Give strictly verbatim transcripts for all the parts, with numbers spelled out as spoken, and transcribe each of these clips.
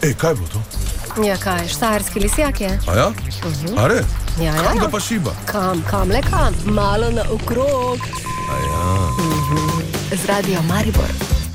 Ej, kaj bo to? Ja, kaj, štajerski lisjak je. A ja? Uh-huh. A re? Ja, ja. Kam ga pa šiba? Kam, kam, le kam, malo na okrog. A ja. Uh-huh. Z Radio Maribor.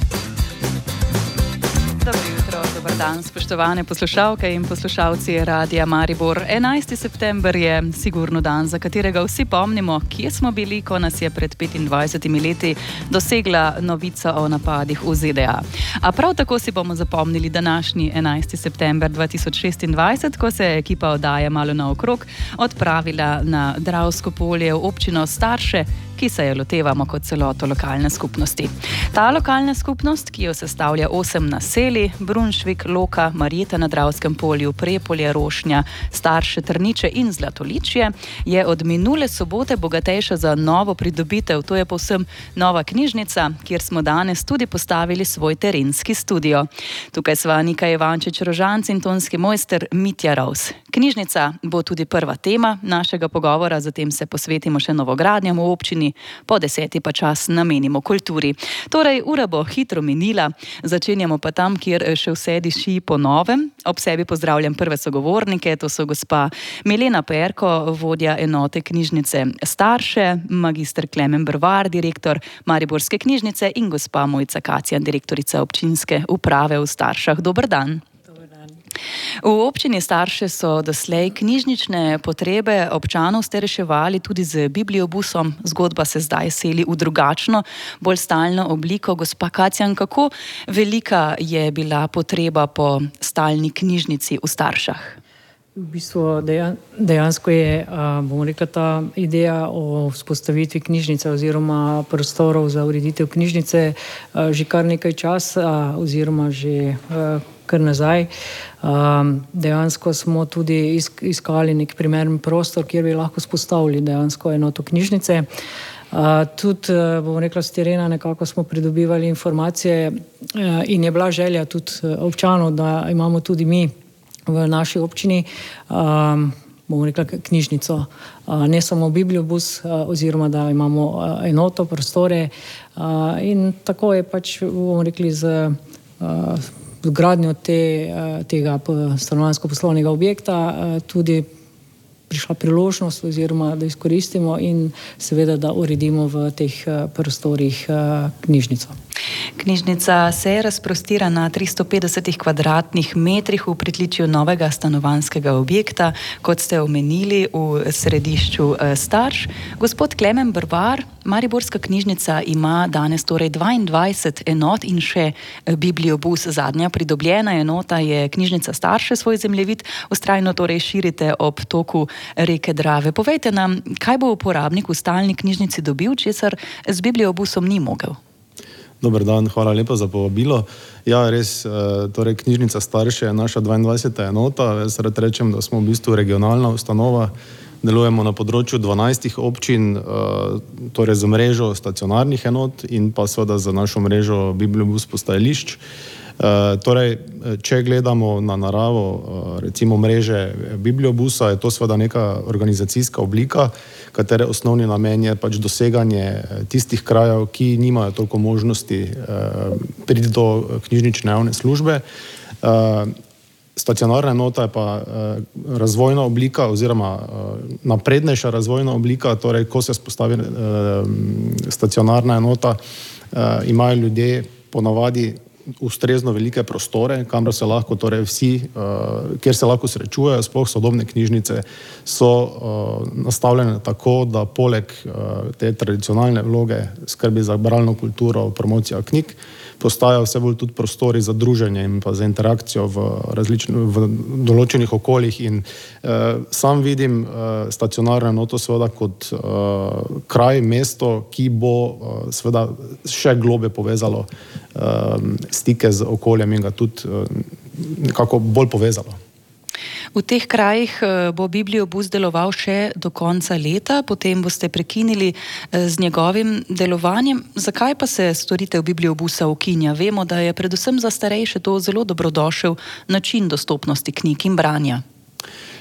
Dobro jutro, dober dan, spoštovane poslušalke in poslušalci Radia Maribor. enajsti september je sigurno dan, za katerega vsi pomnimo, kje smo bili, ko nas je pred petindvajsetimi leti dosegla novica o napadih v Z D A. A prav tako si bomo zapomnili današnji enajsti september dva tisoč šestindvajset, ko se je ekipa oddaje Malo naokrog odpravila na Dravsko polje v občino Starše, ki se jo lotevamo kot celoto lokalne skupnosti. Ta lokalna skupnost, ki jo sestavlja osem naselij, Brunšvik, Loka, Marjeta na Dravskem polju, Prepolje, Rošnja, Starše, Trniče in Zlatoličje, je od minule sobote bogatejša za novo pridobitev. To je povsem nova knjižnica, kjer smo danes tudi postavili svoj terenski studio. Tukaj sva Nika Ivančič-Rožanc in tonski mojster Mitja Raus. Knjižnica bo tudi prva tema našega pogovora, zatem se posvetimo še novogradnjam v občini, po deseti pa čas namenimo kulturi. Torej, ura bo hitro minila, začenjamo pa tam, kjer še vse diši po novem. Ob sebi pozdravljam prve sogovornike, to so gospa Milena Perko, vodja enote knjižnice Starše, magister Klemen Brvar, direktor Mariborske knjižnice in gospa Mojca Kacjan, direktorica občinske uprave v Staršah. Dober dan. V občini Starše so doslej knjižnične potrebe občanov ste reševali tudi z bibliobusom. Zgodba se zdaj seli v drugačno, bolj stalno obliko. Gospa Kacjan, kako velika je bila potreba po stalni knjižnici v Staršah? V bistvu dejansko je, bomo rekla, ta ideja o vzpostavitvi knjižnice oziroma prostorov za ureditev knjižnice že kar nekaj časa oziroma že kar nazaj. Dejansko smo tudi iskali nek primeren prostor, kjer bi lahko vzpostavili dejansko enoto knjižnice. Tudi, bomo rekla, z terena nekako smo pridobivali informacije in je bila želja tudi občanov, da imamo tudi mi v naši občini, um, bomo rekla, knjižnico, uh, ne samo bibliobus, uh, oziroma da imamo uh, enoto, prostore uh, in tako je pač, bomo rekli, z uh, gradnjo te, uh, tega stanovanjsko-poslovnega objekta uh, tudi prišla priložnost oziroma da izkoristimo in seveda, da uredimo v teh uh, prostorih uh, knjižnico. Knjižnica se razprostira na tristo petdeset kvadratnih metrih v pritličju novega stanovanjskega objekta, kot ste omenili, v središču Starš. Gospod Klemen Brvar, Mariborska knjižnica ima danes torej dvaindvajset enot in še bibliobus. Zadnja pridobljena enota je knjižnica Starše, svoj zemljevid vztrajno torej širite ob toku reke Drave. Povejte nam, kaj bo uporabnik v stalni knjižnici dobil, česar z bibliobusom ni mogel? Dober dan, hvala lepa za povabilo. Ja, res, torej knjižnica Starše je naša dvaindvajseta enota. Jaz rad rečem, da smo v bistvu regionalna ustanova. Delujemo na področju dvanajstih občin, torej z mrežo stacionarnih enot in pa seveda za našo mrežo bibliobus postajališč. Torej, če gledamo na naravo, recimo mreže bibliobusa, je to seveda neka organizacijska oblika, katere osnovni namen je pač doseganje tistih krajev, ki nimajo toliko možnosti priti do knjižnične javne službe. Stacionarna enota je pa razvojna oblika oziroma naprednejša razvojna oblika, torej ko se vzpostavi stacionarna enota, imajo ljudje ponavadi ustrezno velike prostore, kamor se lahko torej vsi, kjer se lahko srečujejo, sploh sodobne knjižnice so nastavljene tako, da poleg te tradicionalne vloge skrbi za bralno kulturo, promocija knjig, postajajo vse bolj tudi prostori za druženje in pa za interakcijo v različnih, v določenih okoljih in eh, sam vidim eh, stacionarno enoto seveda kot eh, kraj, mesto, ki bo eh, seveda še globlje povezalo eh, stike z okoljem in ga tudi eh, nekako bolj povezalo. V teh krajih bo bibliobus deloval še do konca leta, potem boste prekinili z njegovim delovanjem. Zakaj pa se storitev bibliobusa ukinja? Vemo, da je predvsem za starejše to zelo dobrodošel način dostopnosti knjig in branja.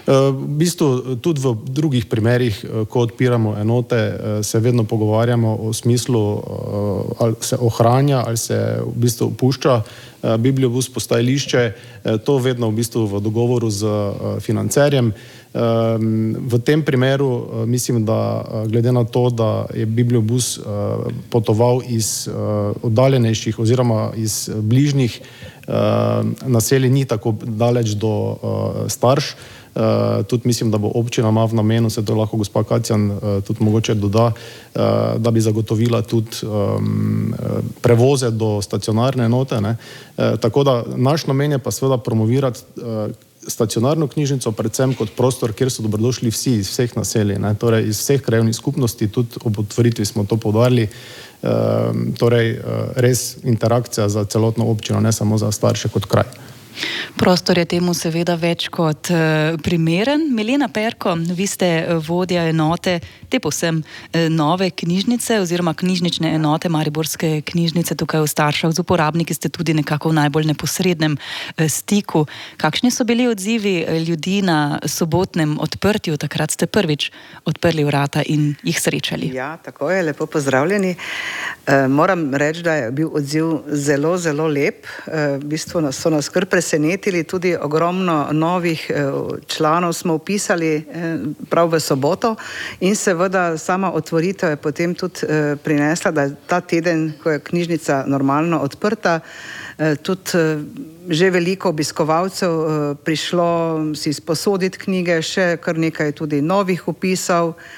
V bistvu tudi v drugih primerih, ko odpiramo enote, se vedno pogovarjamo o smislu, ali se ohranja ali se v bistvu opušča bibliobus postajališče. To vedno v bistvu v dogovoru z financerjem. V tem primeru mislim, da glede na to, da je bibliobus potoval iz oddaljenejših oziroma iz bližnjih naselij, ni tako daleč do Starš. Tudi mislim, da bo občina ima v namenu, se to lahko gospa Kacjan tudi mogoče doda, da bi zagotovila tudi prevoze do stacionarne enote, ne. Tako da naš namen je pa seveda promovirati stacionarno knjižnico, predvsem kot prostor, kjer so dobrodošli vsi iz vseh naselij, ne, torej iz vseh krajevnih skupnosti, tudi ob otvoritvi smo to poudarili, torej res interakcija za celotno občino, ne samo za Starše kot kraj. Prostor je temu seveda več kot primeren. Milena Perko, vi ste vodja enote te povsem nove knjižnice oziroma knjižnične enote Mariborske knjižnice tukaj v Staršah. Z uporabniki ste tudi nekako v najbolj neposrednem stiku. Kakšni so bili odzivi ljudi na sobotnem odprtju? Takrat ste prvič odprli vrata in jih srečali. Ja, tako je, lepo pozdravljeni. E, moram reči, da je bil odziv zelo, zelo lep. E, v bistvu nas, so nas kar presenetili, tudi ogromno novih članov smo upisali prav v soboto in seveda sama otvoritev je potem tudi prinesla, da ta teden, ko je knjižnica normalno odprta, tudi že veliko obiskovalcev prišlo si sposoditi knjige, še kar nekaj tudi novih upisov,